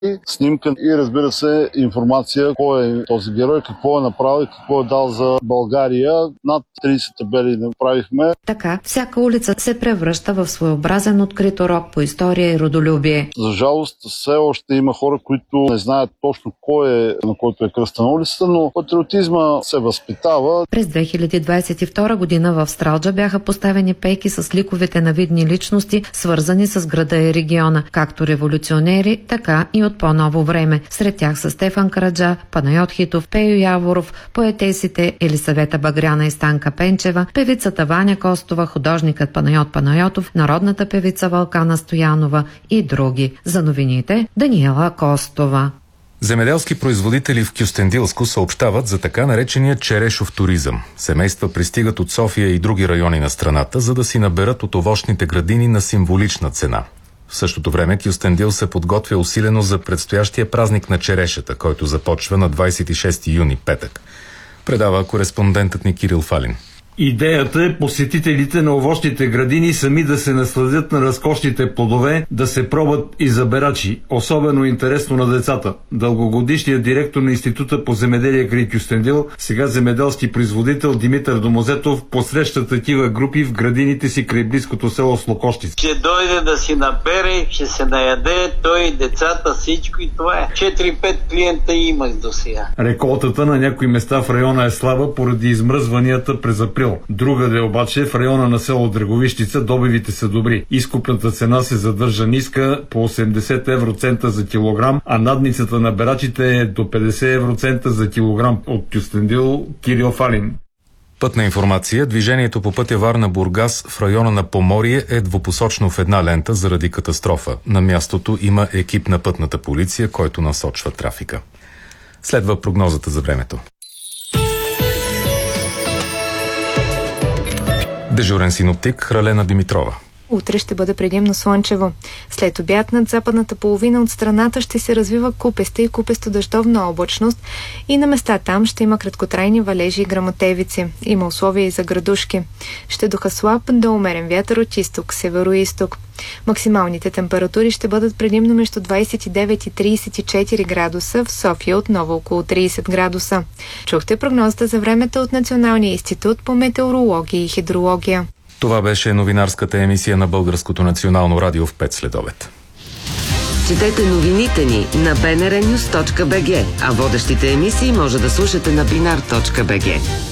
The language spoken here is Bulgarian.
снимка и разбира се информация кой е този герой, какво е направил и какво е дал за България. Над 30 табели направихме. Така, всяка улица се превръща в своеобразен открит урок по история и родолюбие. За жалост, все още има хора, които не знаят точно кой е, на който е кръста на улицата, но патриотизма се възпитава. През 2022 година в Стралджа бяха поставени пейки с ликовете на видни личности, свързани с града и региона, както революционери, така и от по-ново време. Сред тях са Стефан Караджа, Панайот Хитов, Пейо Яворов, поетесите Елисавета Багряна и Станка Пенчева, певицата Ваня Костова, художникът Панайот Панайотов, народната певица Вълкана Стоянова и други. За новините Даниела Костова. Земеделски производители в Кюстендилско съобщават за така наречения черешов туризъм. Семейства пристигат от София и други райони на страната, за да си наберат от овощните градини на символична цена. В същото време Кюстендил се подготвя усилено за предстоящия празник на черешата, който започва на 26 юни, петък. Предава кореспондентът ни Кирил Фалин. Идеята е посетителите на овощните градини сами да се насладят на разкошните плодове, да се пробват и заберачи. Особено интересно на децата. Дългогодишният директор на Института по земеделие край Кюстендил, сега земеделски производител Димитър Домозетов, посреща такива групи в градините си край близкото село Слокощица. Ще дойде да си набере, ще се наяде, той, децата, всичко и това е. 4-5 клиента имах до сега. Реколтата на някои места в района е слаба поради измръзванията през април. Другаде обаче в района на село Драговищица добивите са добри. Изкупната цена се задържа ниска по 80 евроцента за килограм, а надницата на берачите е до 50 евроцента за килограм. От Кюстендил, Кирил Фалин. Пътна информация. Движението по пътя Варна-Бургас в района на Поморие е двупосочно в една лента заради катастрофа. На мястото има екип на пътната полиция, който насочва трафика. Следва прогнозата за времето. Дежурен синоптик Хралена Димитрова. Утре ще бъде предимно слънчево. След обяд над западната половина от страната ще се развива купеста и купесто-дъждовна облачност и на места там ще има краткотрайни валежи и гръмотевици. Има условия и за градушки. Ще духа слаб до умерен вятър от изток, северо-изток. Максималните температури ще бъдат предимно между 29 и 34 градуса, в София отново около 30 градуса. Чухте прогнозата за времето от Националния институт по метеорология и хидрология. Това беше новинарската емисия на Българското национално радио в 5 следобед. Четете новините ни на bnrnews.bg, а водещите емисии може да слушате на binar.bg.